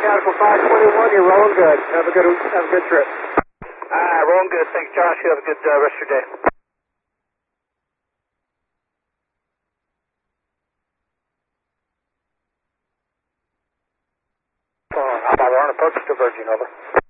Mechanical 521, you're rolling good. Have a good trip. Rolling good. Thanks, Josh. You have a good rest of your day. How about we're on approach to Virgin, over.